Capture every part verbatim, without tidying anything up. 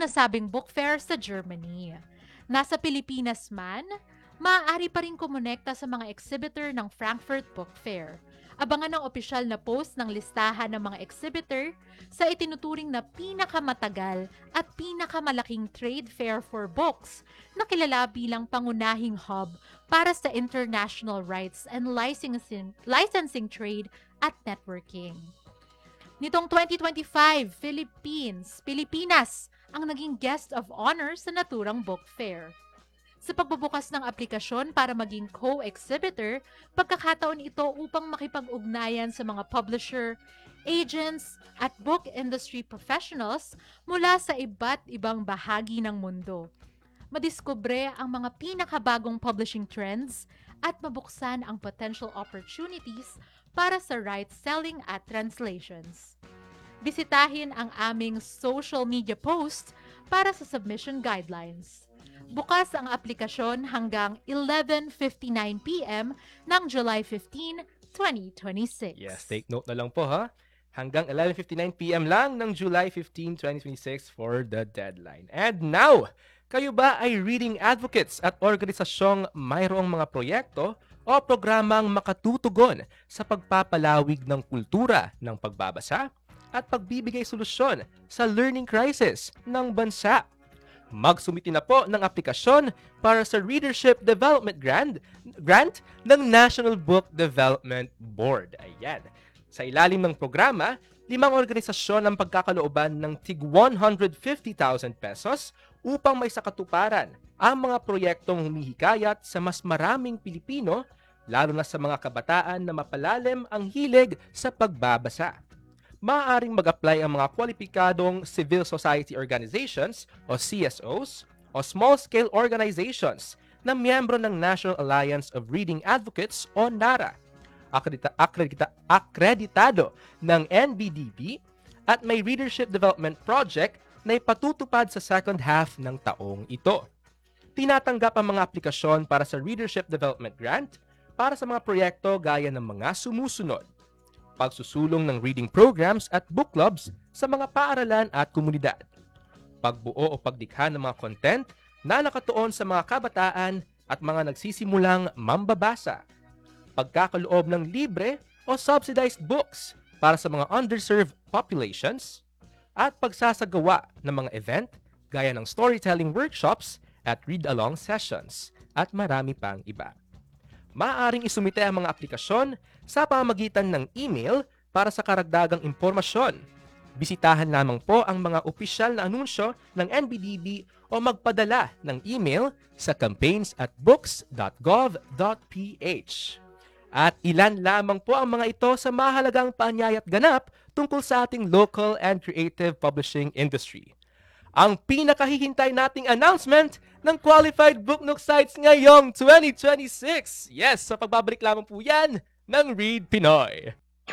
nasabing book fair sa Germany. Nasa Pilipinas man, maaari pa rin kumonekta sa mga exhibitor ng Frankfurt Book Fair. Abangan ang opisyal na post ng listahan ng mga exhibitor sa itinuturing na pinakamatagal at pinakamalaking trade fair for books na kilala bilang pangunahing hub para sa international rights and licensing, licensing trade at networking. Nitong twenty twenty-five, Philippines, Pilipinas ang naging guest of honor sa naturang book fair. Sa pagbubukas ng aplikasyon para maging co-exhibitor, pagkakataon ito upang makipag-ugnayan sa mga publisher, agents, at book industry professionals mula sa iba't ibang bahagi ng mundo. Madiskubre ang mga pinakabagong publishing trends at mabuksan ang potential opportunities para sa rights selling at translations. Bisitahin ang aming social media post para sa submission guidelines. Bukas ang aplikasyon hanggang eleven fifty-nine p.m. ng July fifteenth, twenty twenty-six. Yes, take note na lang po ha. Hanggang eleven fifty-nine p.m. lang ng July fifteenth, twenty twenty-six for the deadline. And now, kayo ba ay reading advocates at organisasyong mayroong mga proyekto o programang makatutugon sa pagpapalawig ng kultura ng pagbabasa at pagbibigay solusyon sa learning crisis ng bansa? Magsumiti na po ng aplikasyon para sa Readership Development Grant, grant ng National Book Development Board. Ayan. Sa ilalim ng programa, limang organisasyon ang pagkakalooban ng tig one hundred fifty thousand pesos upang may sakatuparan ang mga proyektong humihikayat sa mas maraming Pilipino, lalo na sa mga kabataan na mapalalim ang hilig sa pagbabasa. Maaaring mag-apply ang mga kwalipikadong civil society organizations o C S Os o small-scale organizations na miyembro ng National Alliance of Reading Advocates o NARA, akredita- akredita- akreditado ng N B D B at may Readership Development Project na ipatutupad sa second half ng taong ito. Tinatanggap ang mga aplikasyon para sa Readership Development Grant para sa mga proyekto gaya ng mga sumusunod: pagsusulong ng reading programs at book clubs sa mga paaralan at komunidad, pagbuo o pagdikha ng mga content na nakatuon sa mga kabataan at mga nagsisimulang mambabasa, pagkakaloob ng libre o subsidized books para sa mga underserved populations, at pagsasagawa ng mga event gaya ng storytelling workshops at read-along sessions, at marami pang iba. Maaaring isumite ang mga aplikasyon sa pamamagitan ng email para sa karagdagang impormasyon. Bisitahan lamang po ang mga opisyal na anunsyo ng N B D B o magpadala ng email sa campaigns at books dot gov dot p h. At ilan lamang po ang mga ito sa mahalagang paanyayat ganap tungkol sa ating local and creative publishing industry. Ang pinakahihintay nating announcement ng qualified book nook sites ngayong twenty twenty-six. Yes, sa pagbabalik lamang po yan ng Read Pinoy.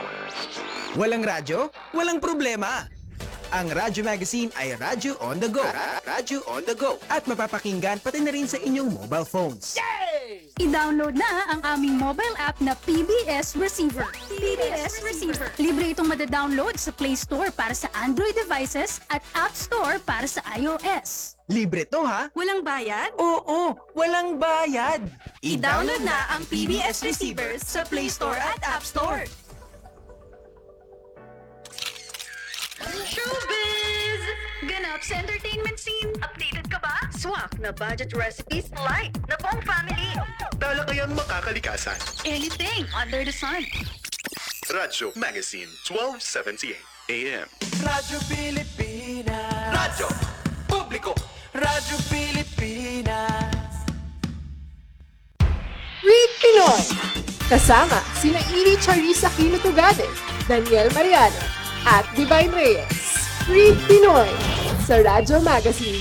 Walang radyo? Walang problema. Ang Radyo Magazine ay radyo on the go. Ra- Radyo on the go. At mapapakinggan pati na rin sa inyong mobile phones. I-download na ang aming mobile app na P B S Receiver. P B S Receiver. Libre itong madadownload sa Play Store para sa Android devices at App Store para sa iOS. Libre to ha? Walang bayad? Oo, walang bayad. I-download na ang P B S Receiver sa Play Store at App Store. Showbiz! Ganap sa entertainment scene. Updated ka ba? Swak na budget recipes, light na buong family. Tala kayang makakalikasan. Anything under the sun. Radyo Magazine, twelve seventy-eight A M. Radyo Pilipinas. Radyo Publiko. Radyo Pilipinas. Read Pinoy! Kasama sina Iri Charissa Aquino Tugade, Daniel Mariano, at Divine Reyes. Read Pinoy sa Radyo Magazine.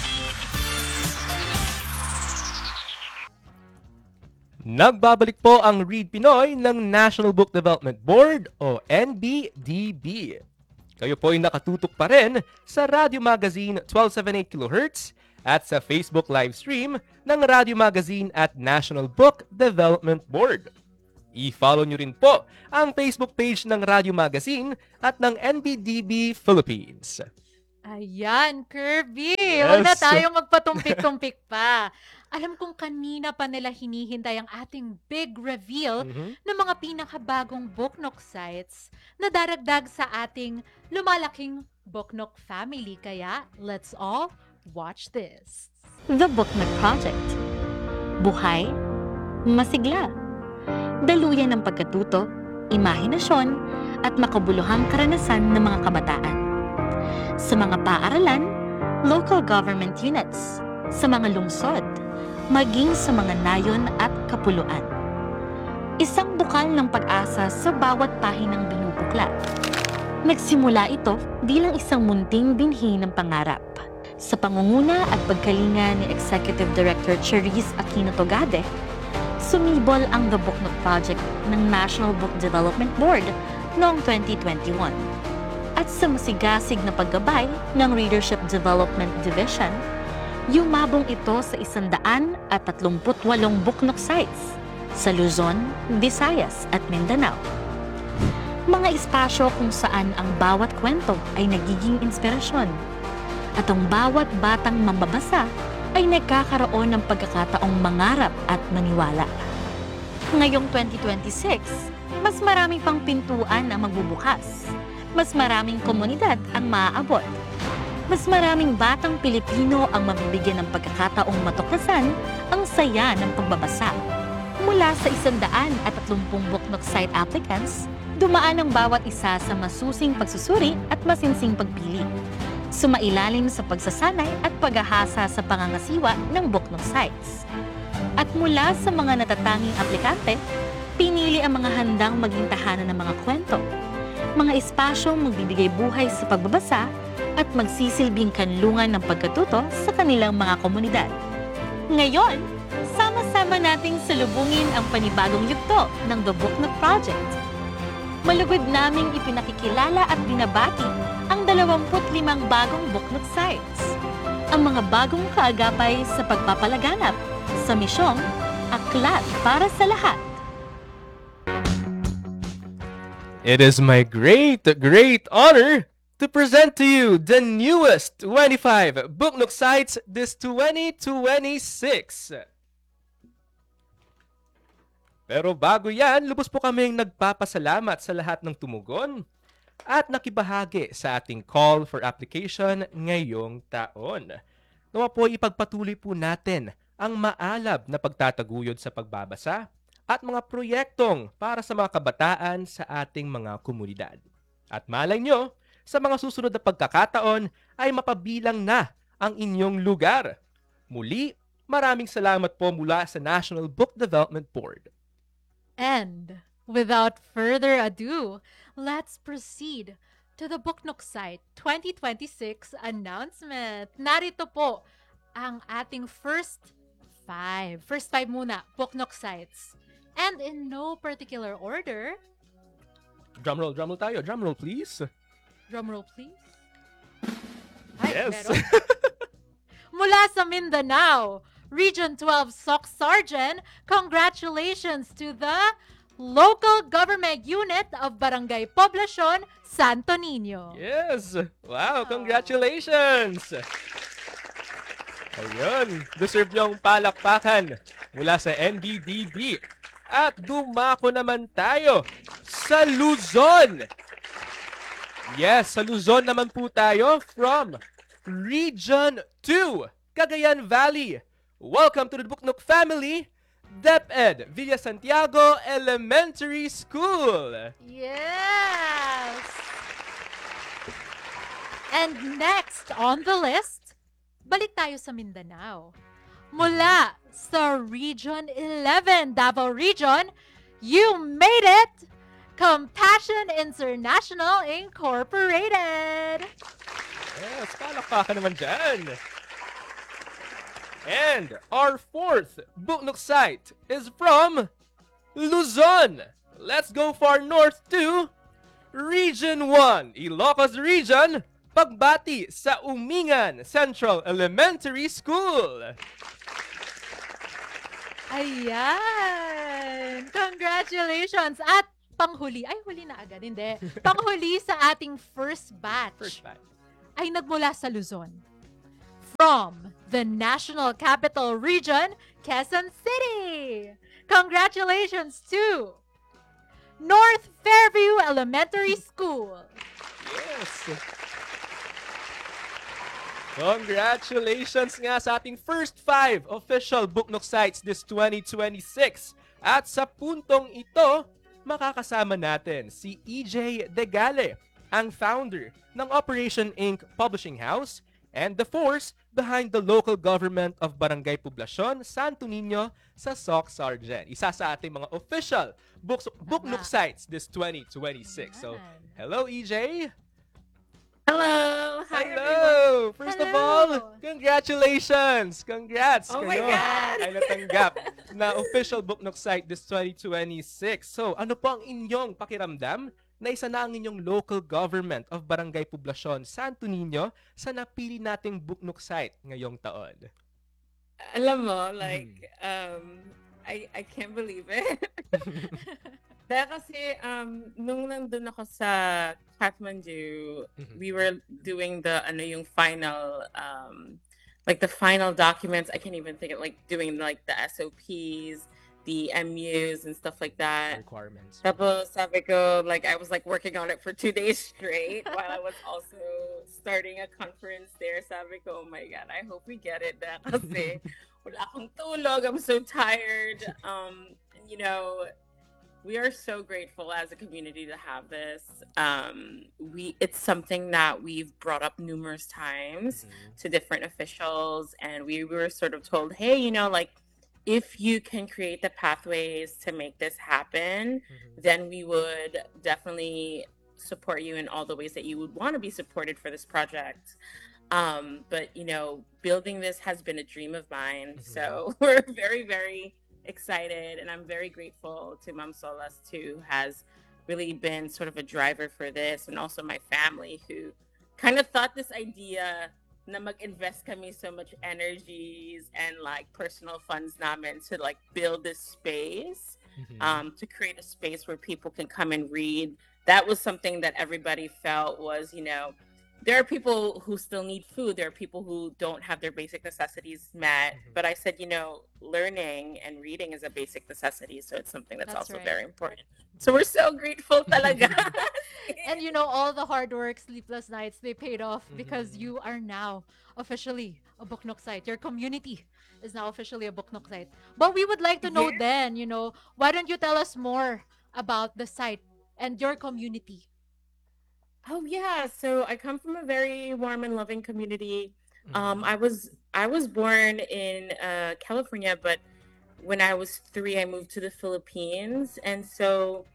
Nagbabalik po ang Read Pinoy ng National Book Development Board o N B D B. Kayo po ay nakatutok pa rin sa Radio Magazine twelve seventy-eight kilohertz at sa Facebook live stream ng Radio Magazine at National Book Development Board. I-follow nyo rin po ang Facebook page ng Radio Magazine at ng N B D B Philippines. Ayan, Kirby! sige, huwag na Yes. tayong magpatumpik-tumpik pa. Alam kong kanina pa nila hinihintay ang ating big reveal Mhm. ng mga pinakabagong Booknook sites na daragdag sa ating lumalaking Booknook family. Kaya, let's all watch this. The Booknook Project. Buhay, masigla, daluyan ng pagkatuto, imahinasyon, at makabuluhang karanasan ng mga kabataan. Sa mga paaralan, local government units, sa mga lungsod, maging sa mga nayon at kapuluan. Isang bukal ng pag-asa sa bawat pahinang binubuklat. Nagsimula ito bilang isang munting binhi ng pangarap. Sa pangunguna at pagkalinga ni Executive Director Cherise Aquino Togade, sumibol ang The Booknook Project ng National Book Development Board noong twenty twenty-one. At sa masigasig na paggabay ng Readership Development Division, yumabong ito sa isandaan at tatlumput walong Booknook sites sa Luzon, Visayas at Mindanao. Mga espasyo kung saan ang bawat kwento ay nagiging inspirasyon at ang bawat batang mambabasa ay nagkakaroon ng pagkakataong mangarap at maniwala. Ngayong twenty twenty-six, mas maraming pang pintuan ang magbubukas. Mas maraming komunidad ang maaabot. Mas maraming batang Pilipino ang mabibigyan ng pagkakataong matuklasan ang saya ng pagbabasa. Mula sa isandaan at tatlumpung Booknook site applicants, dumaan ang bawat isa sa masusing pagsusuri at masinsing pagpili. Sumailalim sa pagsasanay at paghahasa sa pangangasiwa ng Booknook sites. At mula sa mga natatanging aplikante, pinili ang mga handang maging tahanan ng mga kwento, mga espasyong magbibigay buhay sa pagbabasa at magsisilbing kanlungan ng pagkatuto sa kanilang mga komunidad. Ngayon, sama-sama nating salubungin ang panibagong yugto ng The Booknook Project. Malugod naming ipinakikilala at binabati ang dalawampu't limang bagong Booknook sites. Ang mga bagong kaagapay sa pagpapalaganap sa misyong Aklat para sa Lahat. It is my great, great honor to present to you the newest twenty-five Booknook sites this twenty twenty-six. Pero bago yan, lubos po kaming nagpapasalamat sa lahat ng tumugon at nakibahagi sa ating call for application ngayong taon. Nawa po ipagpatuloy po natin ang maalab na pagtataguyod sa pagbabasa at mga proyektong para sa mga kabataan sa ating mga komunidad. At malay nyo, sa mga susunod na pagkakataon ay mapabilang na ang inyong lugar. Muli, maraming salamat po mula sa National Book Development Board. And without further ado, let's proceed to the Booknook site twenty twenty-six announcement. Narito po ang ating first five. First five muna, Booknook sites. And in no particular order, Drumroll, drumroll tayo. Drumroll, please. drumroll please. Ay, Yes. meron. Mula sa Mindanao, Region twelve Soc Sergeant, congratulations to the Local Government Unit of Barangay Poblacion, Santo Niño. Yes! Wow, congratulations! Ayun, deserve niyong palakpakan mula sa N B D B. At dumako naman tayo sa Luzon. Yes, sa Luzon naman po tayo from Region two, Cagayan Valley. Welcome to the Booknook family, DepEd Villa Santiago Elementary School. Yes! And next on the list, balik tayo sa Mindanao. Mula sa Region eleven, Davao Region, you made it! Compassion International Incorporated! Yes, palakpakan naman dyan. And our fourth Booknook site is from Luzon. Let's go far north to Region one, Ilocos Region, pagbati sa Umingan Central Elementary School. Ayan! Congratulations! At panghuli, ay huli na agad, hindi. Panghuli sa ating first batch First batch. ay nagmula sa Luzon. from the National Capital Region, Quezon City. Congratulations to North Fairview Elementary School. Yes! Congratulations nga sa ating first five official Booknook sites this twenty twenty-six. At sa puntong ito, makakasama natin si E J Degale, ang founder ng Operation Ink Publishing House and the force behind the local government of Barangay Poblacion, Santo Niño sa Soc Sargent. Isa sa ating mga official books, Booknook sites this twenty twenty-six. So, hello E J! Hello! Hi, everyone! Hello! First of Hello! all, congratulations! Congrats! Oh my Kayo God! ay natanggap na official Booknook site this twenty twenty-six. So, ano po ang inyong pakiramdam na isa na ang inyong local government of Barangay Poblacion, Santo Niño sa napili nating Booknook site ngayong taon? Alam mo, like, um, I, I can't believe it. Dahil kasi, um, nung nandun ako sa Kathmandu, Mhm. we were doing the, ano yung final, um, like the final documents, I can't even think of, like, doing like the S O Ps, the M Us and stuff like that. Requirements. Tapos sabi ko, like, I was like working on it for two days straight while I was also starting a conference there. Sabi ko, oh my God, I hope we get it na kasi wala akong tulog. I'm so tired. Um, you know, we are so grateful as a community to have this. Um, we it's something that we've brought up numerous times Mhm. to different officials, and we were sort of told, hey, you know, like, if you can create the pathways to make this happen, Mhm. then we would definitely support you in all the ways that you would want to be supported for this project. Um, but you know, building this has been a dream of mine. Mhm. So we're very, very excited, and I'm very grateful to Ma'am Solas too, who has really been sort of a driver for this, and also my family who kind of thought this idea na mag-invest kami so much energies and like personal funds namin to like build this space, Mhm. um, to create a space where people can come and read. That was something that everybody felt was, you know, there are people who still need food. There are people who don't have their basic necessities met. Mhm. But I said, you know, learning and reading is a basic necessity. So it's something that's, That's also right. very important. So we're so grateful talaga. And you know, all the hard work, sleepless nights, they paid off because Mhm. you are now officially a Booknook site. Your community is now officially a Booknook site. But we would like to know Yeah. then, you know, why don't you tell us more about the site and your community? Oh yeah, so I come from a very warm and loving community. Um, Mhm. I was I was born in uh, California, but when I was three, I moved to the Philippines, and so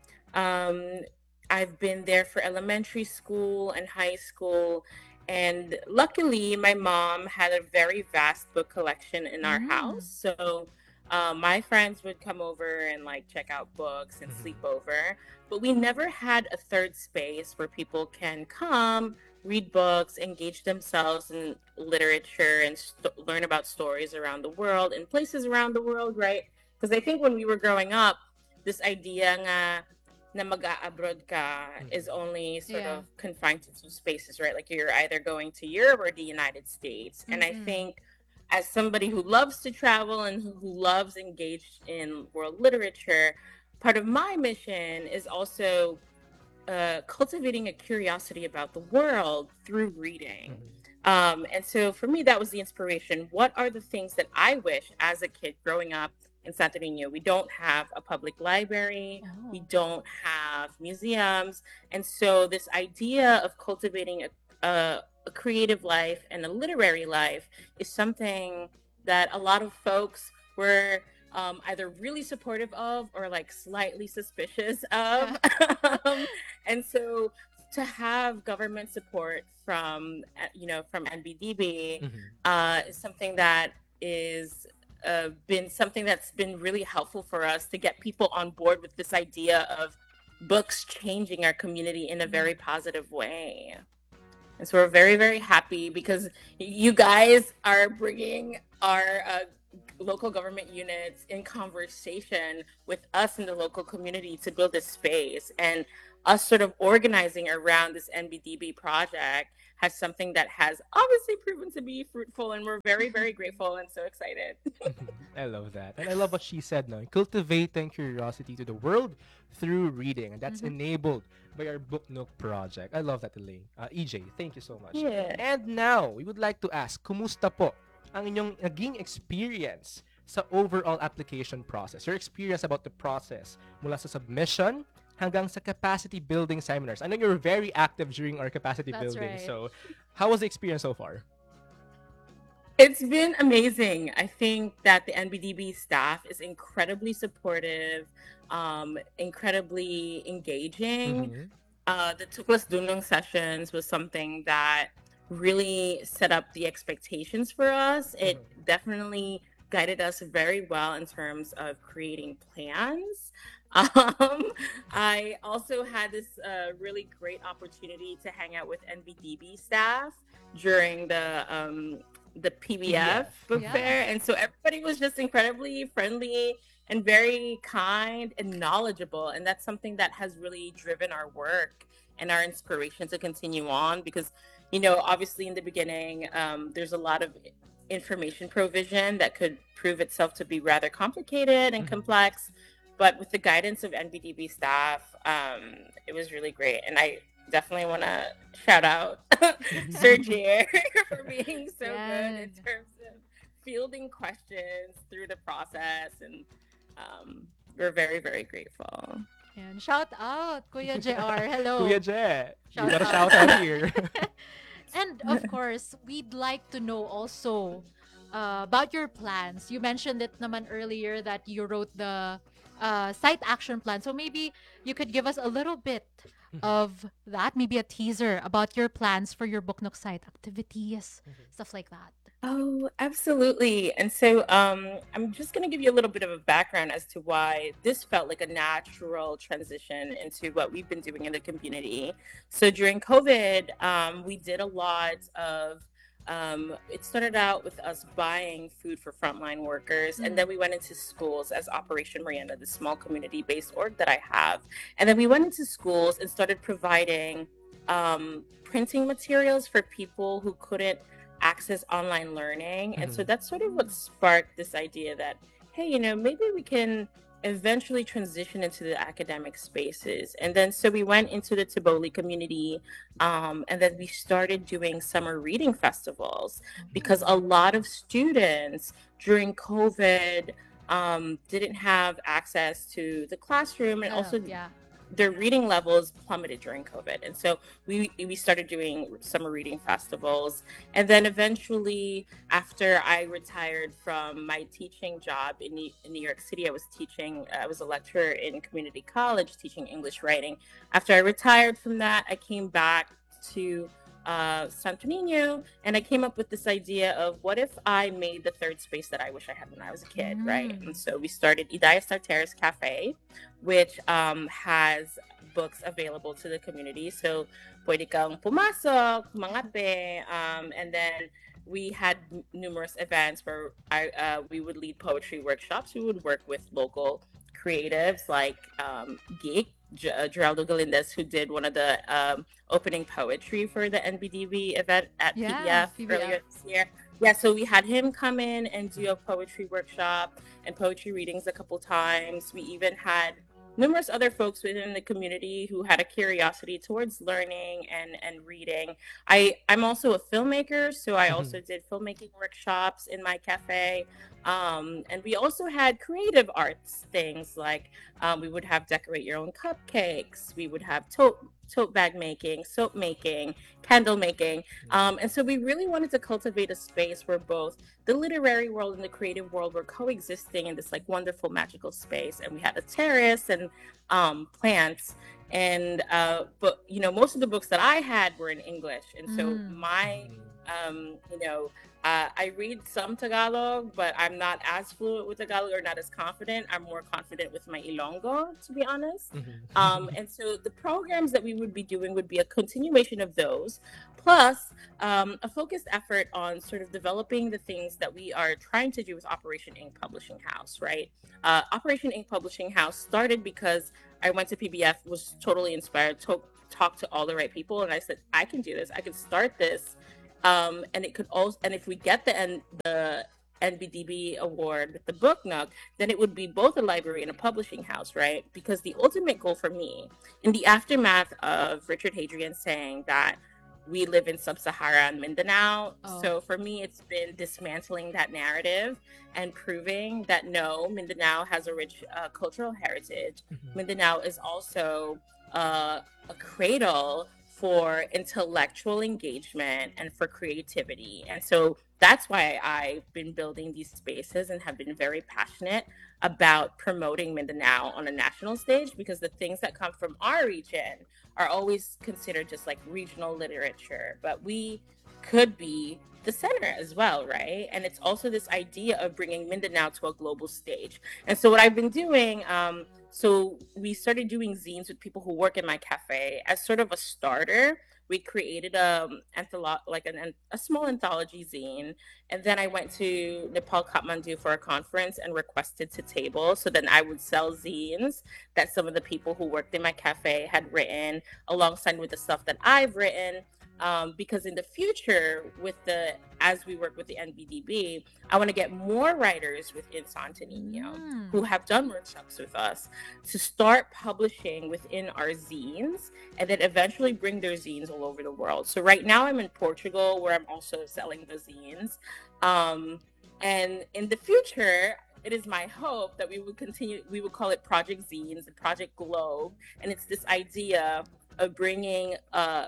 um, I've been there for elementary school and high school. And luckily, my mom had a very vast book collection in our Mm. house, so uh, my friends would come over and like check out books and Mhm. sleep over. But we never had a third space where people can come, read books, engage themselves in literature, and st- learn about stories around the world and places around the world, right? Because I think when we were growing up, this idea nga na mag-abroad ka is Mhm. only sort Yeah. of confined to two spaces, right? Like you're either going to Europe or the United States. And I Mhm. think as somebody who loves to travel and who, who loves engaged in world literature, part of my mission is also uh, cultivating a curiosity about the world through reading. Mhm. Um, and so for me, that was the inspiration. What are the things that I wish as a kid growing up in Santo Niño? We don't have a public library, we Oh. don't have museums. And so this idea of cultivating a, a, a creative life and a literary life is something that a lot of folks were um, either really supportive of or like slightly suspicious of. um, and so to have government support from uh, you know from N B D B Mhm. uh, is something that is uh, been something that's been really helpful for us to get people on board with this idea of books changing our community in a very positive way. And so we're very, very happy because you guys are bringing our uh, local government units in conversation with us in the local community to build this space. And us sort of organizing around this N B D B project has something that has obviously proven to be fruitful, and we're very, very grateful and so excited. I love that. And I love what she said, no? Cultivating curiosity to the world through reading. And that's Mhm. enabled by our Book Nook project. I love that, Elaine. Uh, E J, thank you so much. Yeah. And now, we would like to ask, kumusta po ang inyong naging experience sa overall application process? Your experience about the process mula sa submission hanggang sa capacity building seminars. I know you're very active during our capacity That's building. right. So, how was the experience so far? It's been amazing. I think that the N B D B staff is incredibly supportive, um, incredibly engaging. Mhm. Uh, the Tuklas Dunung sessions was something that really set up the expectations for us. It definitely guided us very well in terms of creating plans. Um, I also had this uh, really great opportunity to hang out with N B D B staff during the um, the P B F book Yeah. fair, and so everybody was just incredibly friendly and very kind and knowledgeable, and that's something that has really driven our work and our inspiration to continue on. Because, you know, obviously in the beginning, um, there's a lot of information provision that could prove itself to be rather complicated and Mhm. complex, but with the guidance of N B D B staff, um, it was really great. And I definitely want to shout out Sir Jair for being so good in Yan. terms of fielding questions through the process, and um, we're very, very grateful. And shout out, Kuya J R. Hello. Kuya Je, you Shout got a out. shout out here. And of course, we'd like to know also uh, about your plans. You mentioned it naman earlier that you wrote the uh, site action plan. So maybe you could give us a little bit of that, maybe a teaser about your plans for your Book Nook site activities, stuff like that. Oh, absolutely. And so um, I'm just going to give you a little bit of a background as to why this felt like a natural transition into what we've been doing in the community. So during COVID, um, we did a lot of, um, it started out with us buying food for frontline workers. And then we went into schools as Operation Miranda, the small community based org that I have. And then we went into schools and started providing um, printing materials for people who couldn't access online learning. And so Mhm. that's sort of what sparked this idea that, hey, you know, maybe we can eventually transition into the academic spaces. And then so we went into the Taboli community, um, and then we started doing summer reading festivals because a lot of students during COVID um, didn't have access to the classroom, and Uh, also yeah. their reading levels plummeted during COVID. And so we we started doing summer reading festivals. And then eventually, after I retired from my teaching job in New, in New York City, I was teaching, I was a lecturer in community college teaching English writing. After I retired from that, I came back to uh, Santo Nino, and I came up with this idea of what if I made the third space that I wish I had when I was a kid, right? Mm. And so we started Idaya Star Terrace Cafe, which um, has books available to the community. So pwede kang pumasok, mangape, um, and then we had n- numerous events where I uh, we would lead poetry workshops. We would work with local creatives like um, Geek, J- uh, Geraldo Galindez, who did one of the um, opening poetry for the N B D B event at Yeah, P B F P B F. earlier this year. Yeah, so we had him come in and do a poetry workshop and poetry readings a couple times. We even had numerous other folks within the community who had a curiosity towards learning and, and reading. I, I'm also a filmmaker, so I also did filmmaking workshops in my cafe. Um, and we also had creative arts things like um, we would have decorate your own cupcakes, we would have tote, tote bag making, soap making, candle making. Um, and so we really wanted to cultivate a space where both the literary world and the creative world were coexisting in this like wonderful magical space. And we had a terrace and um, plants. And uh, but you know, most of the books that I had were in English, and so Mm. my um, you know, uh, I read some Tagalog, but I'm not as fluent with Tagalog or not as confident. I'm more confident with my Ilonggo, to be honest. Mhm. Um, and so the programs that we would be doing would be a continuation of those, plus um, a focused effort on sort of developing the things that we are trying to do with Operation Ink Publishing House, right? Uh, Operation Ink Publishing House started because I went to P B F, was totally inspired, to- talked to all the right people, and I said, I can do this. I can start this. Um, and it could also, and if we get the N, the N B D B award with the Book Nook, then it would be both a library and a publishing house, right? Because the ultimate goal for me, in the aftermath of Richard Hadrian saying that we live in sub-Saharan Mindanao, Oh. so for me, it's been dismantling that narrative and proving that no, Mindanao has a rich uh, cultural heritage. Mhm. Mindanao is also uh, a cradle for intellectual engagement and for creativity. And so that's why I've been building these spaces and have been very passionate about promoting Mindanao on a national stage, because the things that come from our region are always considered just like regional literature, but we could be the center as well, right? And it's also this idea of bringing Mindanao to a global stage. And so what I've been doing, um, so we started doing zines with people who work in my cafe as sort of a starter. We created um antholo- like an, an a small anthology zine, and then I went to Nepal, Kathmandu for a conference and requested to table. So then I would sell zines that some of the people who worked in my cafe had written, alongside with the stuff that I've written. Um, because in the future, with the as we work with the N B D B, I want to get more writers within Santo Niño Mm. who have done workshops with us to start publishing within our zines, and then eventually bring their zines all over the world. So right now I'm in Portugal, where I'm also selling the zines. Um, and in the future, it is my hope that we would continue, we would call it Project Zines and Project Globe. And it's this idea of bringing uh,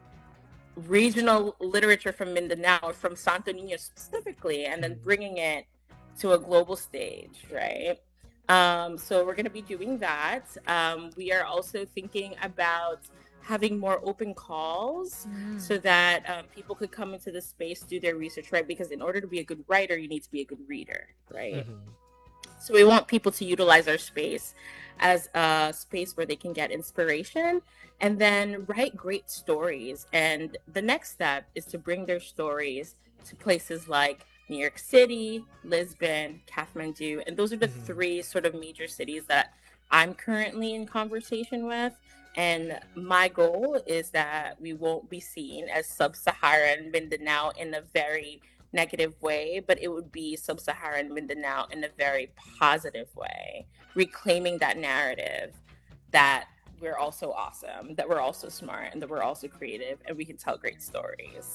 regional literature from Mindanao, from Santo Niño specifically, and then bringing it to a global stage, right? Um, so we're going to be doing that. Um, we are also thinking about having more open calls Mm. so that um, people could come into the space, do their research, right? Because in order to be a good writer, you need to be a good reader, right? Mhm. So we want people to utilize our space as a space where they can get inspiration and then write great stories. And the next step is to bring their stories to places like New York City, Lisbon, Kathmandu. And those are the Mhm. three sort of major cities that I'm currently in conversation with. And my goal is that we won't be seen as sub-Saharan Mindanao in a very negative way, but it would be sub-Saharan Mindanao in a very positive way, reclaiming that narrative that we're also awesome, that we're also smart, and that we're also creative, and we can tell great stories.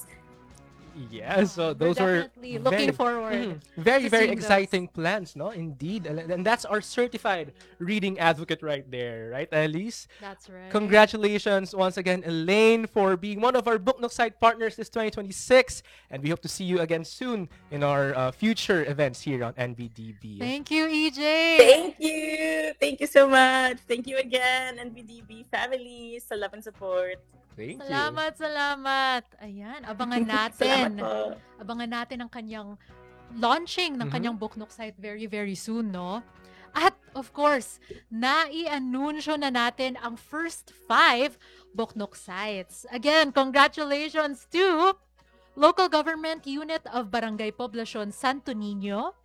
Yeah, so We're those are definitely looking very, forward Mhm. very, to very seeing those. exciting plans, no? Indeed. And and that's our certified reading advocate right there, right, Elise? That's right. Congratulations once again, Elaine, for being one of our Book Nook site partners this twenty twenty-six. And we hope to see you again soon in our uh, future events here on N B D B. Thank you, E J. Thank you! Thank you so much! Thank you again, N B D B family, sa love and support. Thank you. Salamat, salamat. Ayan, abangan natin. Salamat po. Abangan natin ang kanyang launching ng Mhm. kanyang Book Nook site very, very soon, no? At, of course, nai-anunsyo na natin ang first five Book Nook sites. Again, congratulations to Local Government Unit of Barangay Poblacion Santo Niño,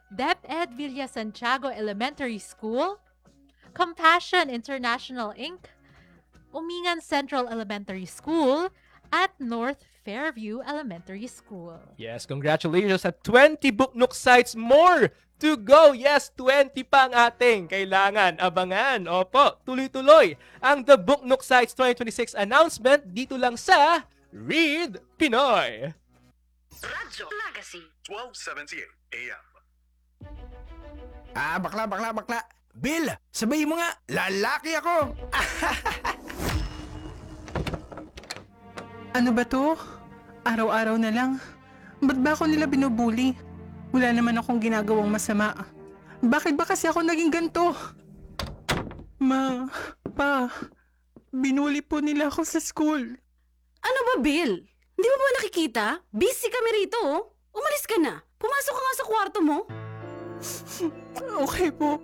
DepEd Villa Santiago Elementary School, Compassion International Incorporated, Umingan Central Elementary School, at North Fairview Elementary School. Yes, congratulations at twenty Book Nook sites more to go. Yes, twenty pa ang ating kailangan abangan. Opo, tuloy-tuloy ang The Book Nook Sites twenty twenty-six announcement dito lang sa Read Pinoy. Radyo Magazine. twelve seventy-eight A M. Ah, bakla, bakla, bakla. Bill, sabihin mo nga, lalaki ako. Ano ba to? Araw-araw na lang. Ba't ba ako nila binubuli? Wala naman akong ginagawang masama. Bakit ba kasi ako naging ganito? Ma, pa, binuli po nila ako sa school. Ano ba, Bill? Hindi mo ba nakikita? Busy kami rito, oh. Umalis ka na. Pumasok ka nga sa kwarto mo. Okay po.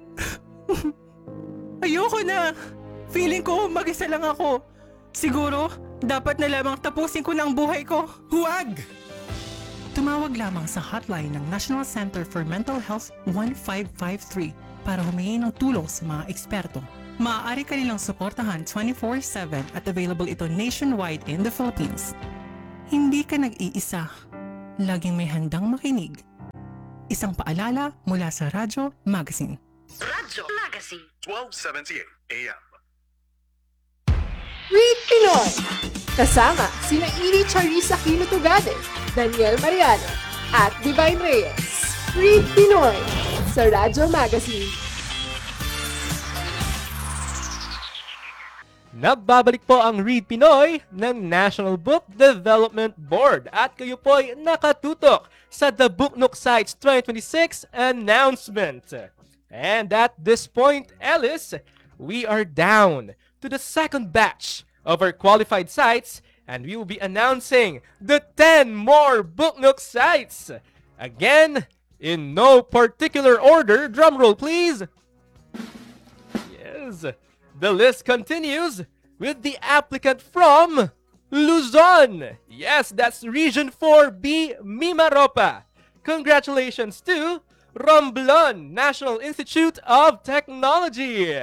Ayoko na. Feeling ko mag-isa lang ako. Siguro, dapat na lamang tapusin ko ng buhay ko. Huwag! Tumawag lamang sa hotline ng National Center for Mental Health one five five three para humingi ng tulong sa mga eksperto. Maaari ka nilang suportahan twenty-four seven at available ito nationwide in the Philippines. Hindi ka nag-iisa. Laging may handang makinig. Isang paalala mula sa Radyo Magazine. Radyo Magazine. twelve seventy-eight A M. Read Pinoy! Kasama sina Iri Charissa Aquino Tugade, Daniel Mariano, at Divine Reyes. Read Pinoy sa Radyo Magazine. Nagbabalik po ang Read Pinoy ng National Book Development Board at kayo po'y nakatutok sa The Book Nook Sites twenty twenty-six announcement. And at this point, Ellis, we are down to the second batch of our qualified sites and we will be announcing the ten more Book Nook sites. Again, in no particular order, drumroll please. Yes. The list continues with the applicant from Luzon. Yes, that's Region four B, Mimaropa. Congratulations to Romblon National Institute of Technology.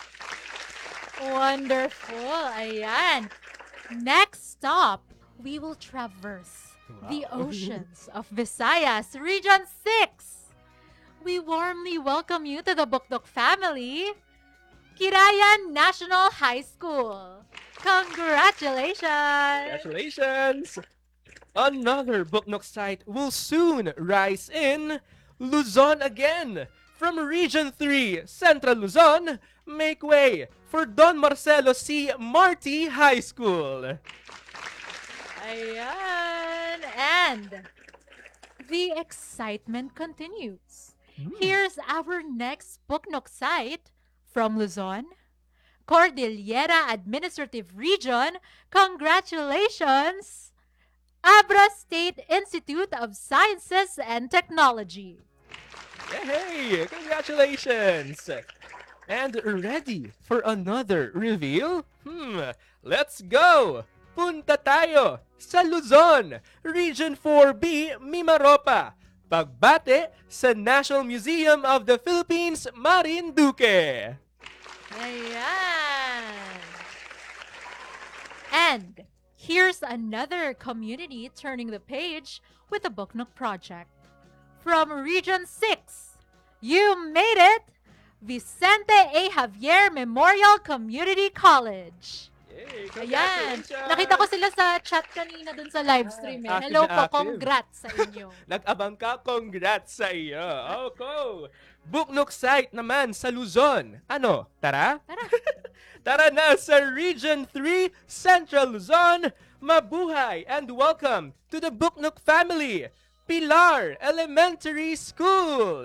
Wonderful. Ayan. Next stop, we will traverse the oceans of Visayas, Region six. We warmly welcome you to the Bukdok family. Kirayan National High School. Congratulations! Congratulations! Another Book Nook site will soon rise in Luzon again. From Region three, Central Luzon, make way for Don Marcelo C. Marty High School. Ayan. And the excitement continues. Here's our next Book Nook site from Luzon, Cordillera Administrative Region. Congratulations! Abra State Institute of Sciences and Technology. Hey, congratulations! And ready for another reveal? Hmm, let's go! Punta tayo sa Luzon, Region four B, Mimaropa. Pagbate sa National Museum of the Philippines, Marinduque. Ayan! And here's another community turning the page with the Book Nook Project. From Region six, you made it! Vicente A. Javier Memorial Community College. Yay, Ayan. congratulations! Nakita ko sila sa chat kanina dun sa live stream. Eh. Active Hello na po, active. congrats sa inyo. Nag-abang ka, congrats sa iyo. Okay. Book Nook site naman sa Luzon. Ano? Tara? Tara. Tara na sa Region three, Central Luzon. Mabuhay and welcome to the Book Nook family, Pilar Elementary School.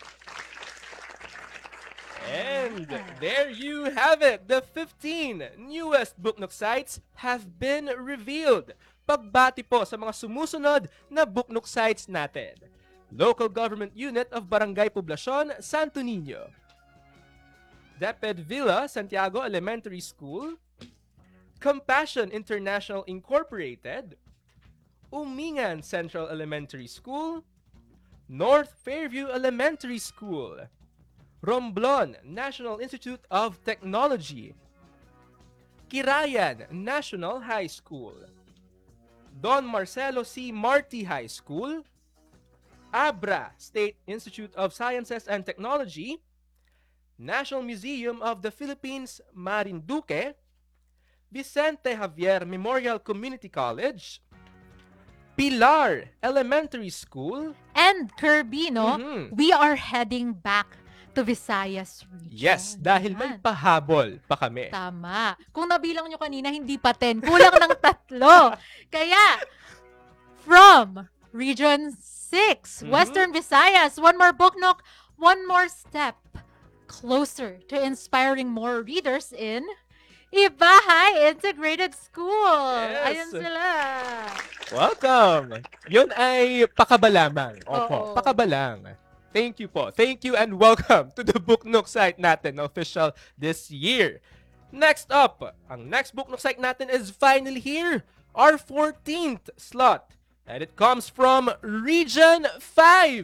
And there you have it. The fifteen newest Book Nook sites have been revealed. Pagbati po sa mga sumusunod na Book Nook sites natin. Local Government Unit of Barangay Poblacion, Santo Niño. Deped Villa, Santiago Elementary School. Compassion International Incorporated. Umingan Central Elementary School. North Fairview Elementary School. Romblon National Institute of Technology. Kirayan National High School. Don Marcelo C. Marty High School. Abra State Institute of Sciences and Technology. National Museum of the Philippines, Marinduque. Vicente Javier Memorial Community College. Pilar Elementary School. And Kirby, no? Mhm. We are heading back to Visayas region. Yes, dahil may Ayan. pahabol pa kami. Tama. Kung nabilang nyo kanina, hindi pa ten. Kulang ng tatlo. Kaya, from Region six, Mhm. Western Visayas, one more Book Nook, one more step closer to inspiring more readers in Ibahay Integrated School. Yes. Ayun sila. Welcome! Yun ay pakaba lamang. Oo. Opo, pakaba lang. Thank you po. Thank you and welcome to the Book Nook site natin, official this year. Next up, ang next Book Nook site natin is finally here, our fourteenth slot. And it comes from Region five,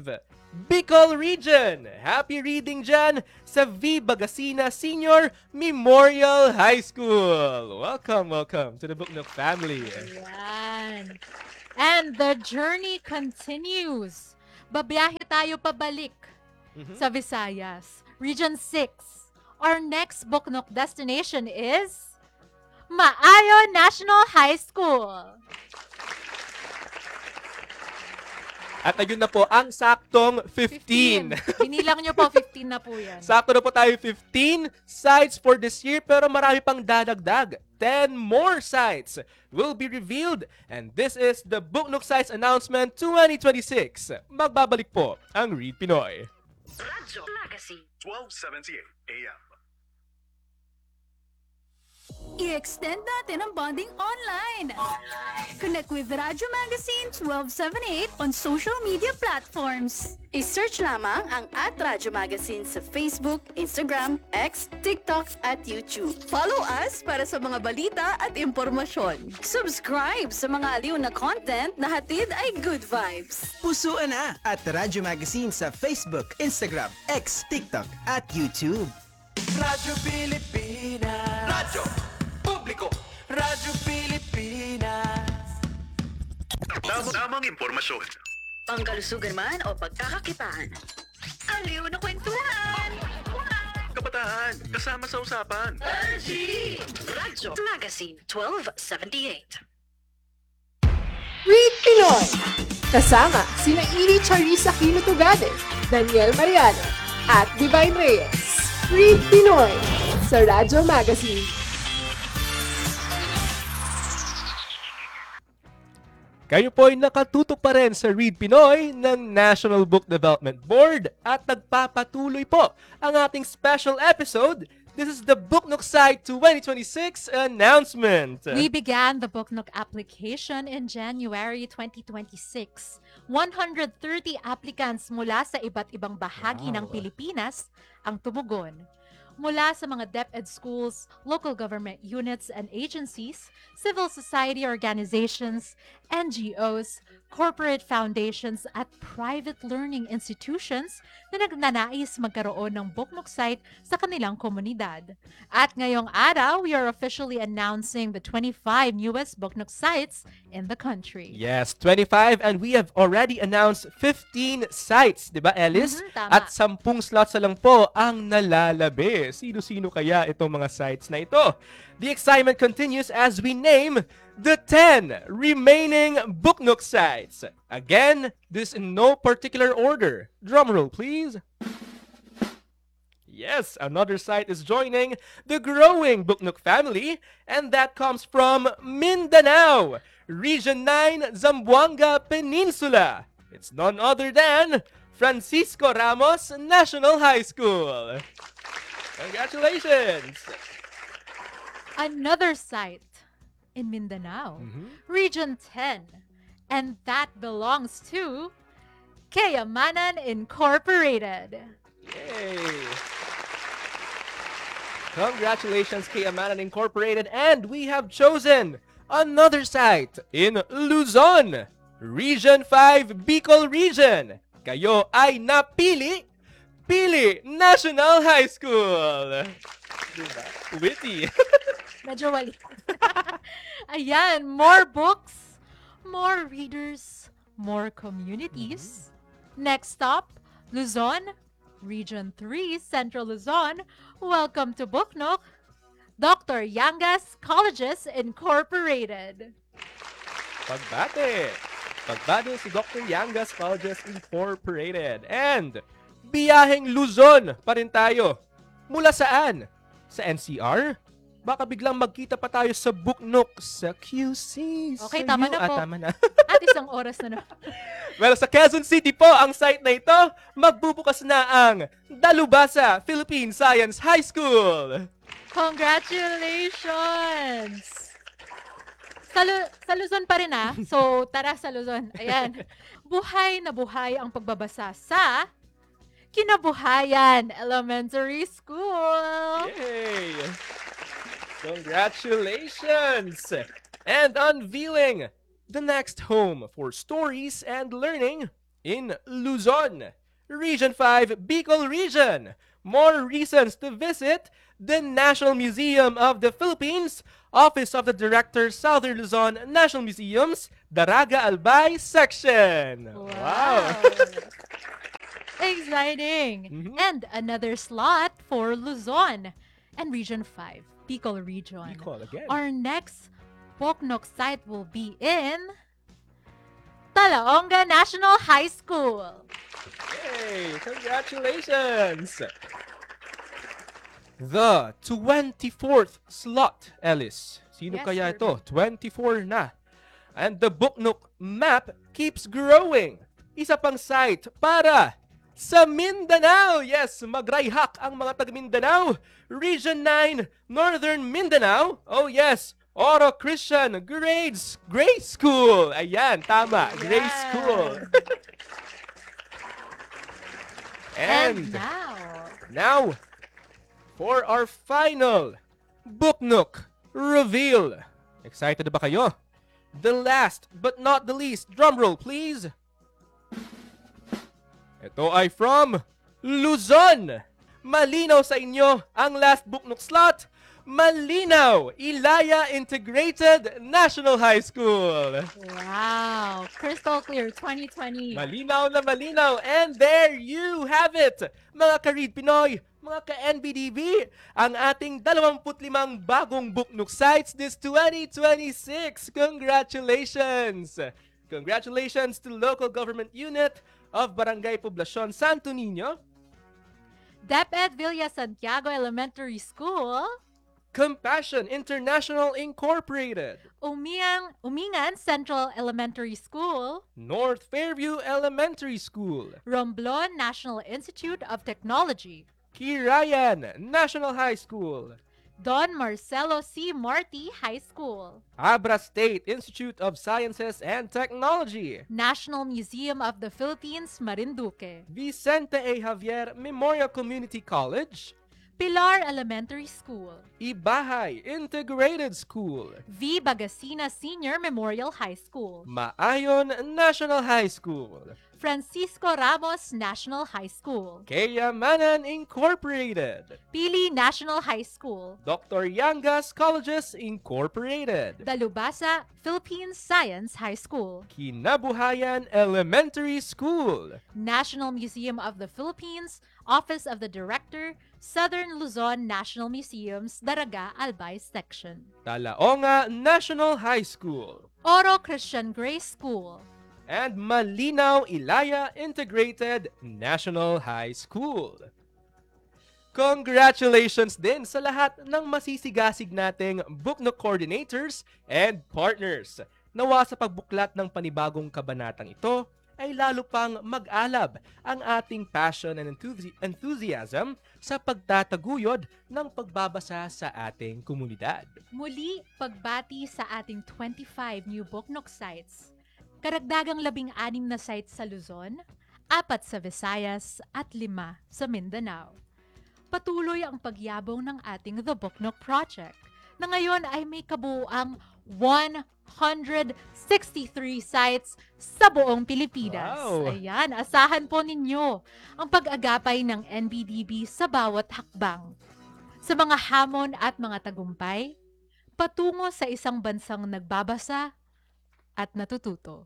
Bicol Region. Happy reading dyan sa V. Bagasina Senior Memorial High School. Welcome, welcome to the Book Nook family. Ayan. And the journey continues. Babiyahe tayo pabalik Mhm. sa Visayas. Region six. Our next Book Nook destination is Maayo National High School. At ayun na po, ang saktong fifteen. Binilang nyo po, fifteen na po yan. Sakto na po tayo fifteen sites for this year pero marami pang dadagdag. ten more sites will be revealed and this is the Book Nook Sites Announcement twenty twenty-six. Magbabalik po ang Read Pinoy. Radyo Magazine twelve seventy-eight A M. I-extend natin ang bonding online. Connect with Radyo Magazine twelve seventy-eight on social media platforms. I-search lamang ang at Radyo Magazine sa Facebook, Instagram, X, TikTok at YouTube. Follow us para sa mga balita at impormasyon. Subscribe sa mga aliw na content na hatid ay good vibes. Pusuan na at Radyo Magazine sa Facebook, Instagram, X, TikTok at YouTube. Radyo Pilipinas. Radyo Publiko. Radyo Pilipinas. Tamang, tamang impormasyon. Pangkalusugan man o pagkakakitaan. Aliw na kwentuhan! Kabataan, kasama sa usapan. Radyo Magazine twelve seventy-eight. Read Pinoy. Kasama sina Iri Charissa Aquino Tugade, Daniel Mariano, at Divine Reyes. Read Pinoy sa Radyo Magazine. Kayo po ay nakatutok pa rin sa Read Pinoy ng National Book Development Board at nagpapatuloy po ang ating special episode. This is the Book Nook Site twenty twenty-six announcement. We began the Book Nook application in January twenty twenty-six. one hundred thirty applicants mula sa iba't ibang bahagi ng Wow. Pilipinas ang tumugon. Mula sa mga DepEd schools, local government units and agencies, civil society organizations, N G Os, corporate foundations at private learning institutions na nagnanais magkaroon ng Book Nook site sa kanilang komunidad. At ngayong araw, we are officially announcing the twenty-five newest Book Nook sites in the country. Yes, twenty-five and we have already announced fifteen sites, 'di ba, Ellis? Mhm, tama. At sampung slots na lang po ang nalalabi. Sino-sino kaya itong mga sites na ito? The excitement continues as we name the ten remaining Book Nook sites. Again, this in no particular order. Drumroll, please. Yes, another site is joining the growing Book Nook family, and that comes from Mindanao, Region nine, Zamboanga Peninsula. It's none other than Francisco Ramos National High School. Congratulations! Another site in Mindanao, Region ten, and that belongs to Kayamanan Incorporated. Yay! Congratulations, Kayamanan Incorporated, and we have chosen another site in Luzon, Region five, Bicol Region. Kayo ay napili, Pili National High School. Diba? Witty. Medyo wali. Ayan, more books, more readers, more communities. Next stop, Luzon, Region three, Central Luzon. Welcome to Book Nook, Doctor Yangas Colleges Incorporated. Pagbate. Pagbate si Doctor Yangas Colleges Incorporated. And biyaheng Luzon pa rin tayo. Mula saan? Sa N C R? Baka biglang magkita pa tayo sa Book Nook sa Q C. Okay, Sa tama U. na Ah, po. tama na. At isang oras na na. Well, sa Quezon City po ang site na ito. Magbubukas na ang Dalubhasa Philippine Science High School. Congratulations! Sa, Lu- sa Luzon pa rin ah. So, tara sa Luzon. Ayan. Buhay na buhay ang pagbabasa sa Kinabuhayan Elementary School. Yay! Congratulations! And unveiling the next home for stories and learning in Luzon, Region five, Bicol Region. More reasons to visit the National Museum of the Philippines, Office of the Director, Southern Luzon National Museums, Daraga Albay Section. Wow! Exciting! Mhm. And another slot for Luzon and Region five, Bicol Region. Bicol again. Our next Boknok site will be in Talaonga National High School. Hey, congratulations! The twenty-fourth slot, Ellis. Sino Yes, kaya Herbie. ito? twenty-four na. And the Buknok map keeps growing. Isa pang site para sa Mindanao. Yes, magrayhak ang mga taga Mindanao. Region nine, Northern Mindanao. Oh yes, Oro Christian Grades Grade School. Ayan, tama. Grade Yes. School. And And now, now, for our final Buknok reveal. Excited na ba kayo? The last but not the least, drumroll please. Ito ay from Luzon. Malinaw sa inyo ang last Buknok slot. Malinaw, Ilaya Integrated National High School. wow, crystal clear twenty twenty. Malinaw na malinaw. And there you have it, mga ka-Read Pinoy, mga ka-N B D B, ang ating dalawampu't limang bagong Buknok sites this twenty twenty-six. Congratulations! Congratulations to Local Government Unit of Barangay Poblacion Santo Niño, DepEd Villa Santiago Elementary School, Compassion International Incorporated, Umiang, Umingan Central Elementary School, North Fairview Elementary School, Romblon National Institute of Technology, Kirayan National High School, Don Marcelo C. Marti High School, Abra State Institute of Sciences and Technology, National Museum of the Philippines, Marinduque, Vicente A. Javier Memorial Community College, Pilar Elementary School, Ibahay Integrated School, V. Bagasina Senior Memorial High School, Maayon National High School, Francisco Ramos National High School, Kayamanan Incorporated, Pili National High School, Doctor Yangas Colleges Incorporated, Dalubasa Philippine Science High School, Kinabuhayan Elementary School, National Museum of the Philippines, Office of the Director, Southern Luzon National Museums, Daraga Albay Section, Talaonga National High School, Oro Christian Grace School, and Malinaw Ilaya Integrated National High School. Congratulations din sa lahat ng masisigasig nating Buknok coordinators and partners. Nawa sa pagbuklat ng panibagong kabanatang ito ay lalo pang mag-alab ang ating passion and enthusi- enthusiasm sa pagtataguyod ng pagbabasa sa ating komunidad. Muli, pagbati sa ating twenty-five new Buknok sites. Karagdagang labing anim na sites sa Luzon, apat sa Visayas at lima sa Mindanao. Patuloy ang pagyabong ng ating The Buknok Project na ngayon ay may kabuuang one hundred sixty-three sites sa buong Pilipinas. Wow! Ayan, asahan po ninyo ang pag-agapay ng N B D B sa bawat hakbang. Sa mga hamon at mga tagumpay, patungo sa isang bansang nagbabasa at natututo.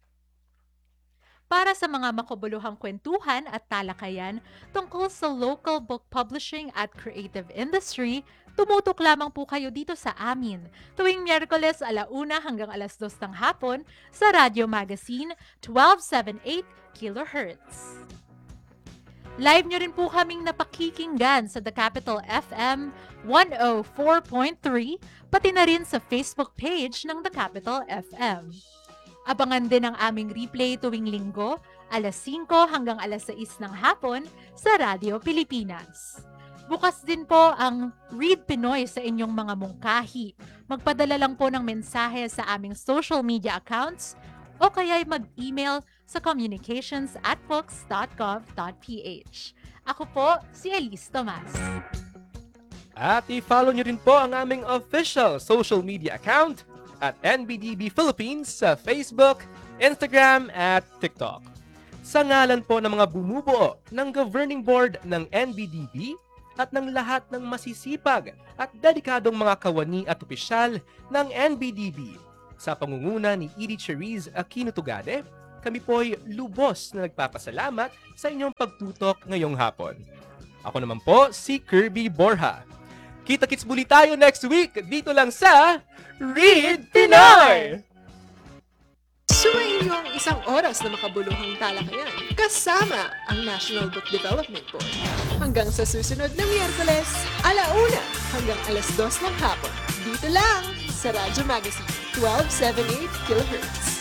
Para sa mga makabuluhang kwentuhan at talakayan tungkol sa local book publishing at creative industry, tumutok lamang po kayo dito sa amin tuwing Miyerkules alauna hanggang alas dos ng hapon sa Radio Magazine twelve seventy-eight kilohertz. Live nyo rin po kaming napakikinggan sa The Capital F M one oh four point three pati na rin sa Facebook page ng The Capital F M. Abangan din ang aming replay tuwing linggo, alas singko hanggang alas sais ng hapon sa Radio Pilipinas. Bukas din po ang Read Pinoy sa inyong mga mungkahi. Magpadala lang po ng mensahe sa aming social media accounts o kaya'y mag-email sa communications at books dot gov dot ph. Ako po, si Elise Tomas. At i-follow nyo rin po ang aming official social media account at N B D B Philippines sa Facebook, Instagram, at TikTok. Sa ngalan po ng mga bumubuo ng Governing Board ng N B D B at ng lahat ng masisipag at dedikadong mga kawani at opisyal ng N B D B, sa pangunguna ni Edie Cherise Aquino Tugade, kami po'y lubos na nagpapasalamat sa inyong pagtutok ngayong hapon. Ako naman po si Kirby Borja. Kita-kits muli tayo next week dito lang sa Read Pinoy! Sumayin niyo ang isang oras na makabuluhang talakayan kasama ang National Book Development Board. Hanggang sa susunod na Miyerkules, alauna hanggang alas dos ng hapon. Dito lang sa Radyo Magazine, twelve seventy-eight kilohertz.